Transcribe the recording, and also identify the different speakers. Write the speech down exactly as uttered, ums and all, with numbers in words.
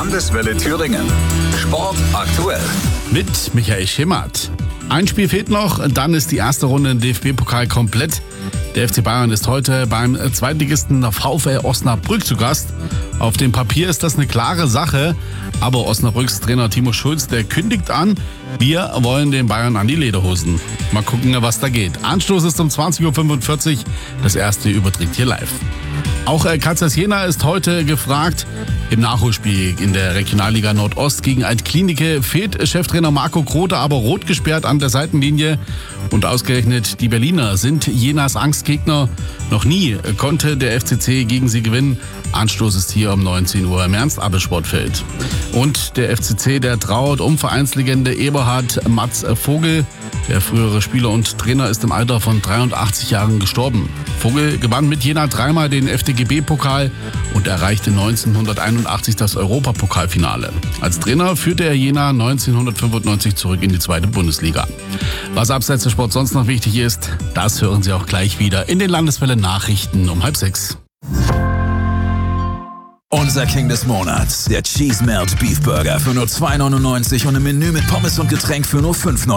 Speaker 1: Landeswelle Thüringen. Sport aktuell.
Speaker 2: Mit Michael Schimmert. Ein Spiel fehlt noch, dann ist die erste Runde im D F B-Pokal komplett. Der F C Bayern ist heute beim Zweitligisten VfL Osnabrück zu Gast. Auf dem Papier ist das eine klare Sache, aber Osnabrücks Trainer Timo Schulz, der kündigt an, wir wollen den Bayern an die Lederhosen. Mal gucken, was da geht. Anstoß ist um zwanzig Uhr fünfundvierzig, das erste überträgt hier live. Auch Kaisers Jena ist heute gefragt. Im Nachholspiel in der Regionalliga Nordost gegen Altklinike fehlt Cheftrainer Marco Grote aber rot gesperrt an der Seitenlinie. Und ausgerechnet die Berliner sind Jenas Angstgegner. Noch nie konnte der F C C gegen sie gewinnen. Anstoß ist hier um neunzehn Uhr im Ernst-Abbe-Sportfeld. Und der F C C, der trauert um Vereinslegende Eberhard Matz Vogel. Der frühere Spieler und Trainer ist im Alter von dreiundachtzig Jahren gestorben. Vogel gewann mit Jena dreimal den F D G B-Pokal und erreichte neunzehnhunderteinundachtzig das Europapokalfinale. Als Trainer führte er Jena neunzehnhundertfünfundneunzig zurück in die zweite Bundesliga. Was abseits des Sports sonst noch wichtig ist, das hören Sie auch gleich wieder in den Landeswelle Nachrichten um halb sechs.
Speaker 3: Unser King des Monats, der Cheese Melt Beef Burger für nur zwei neunundneunzig und ein Menü mit Pommes und Getränk für nur fünf neunundneunzig.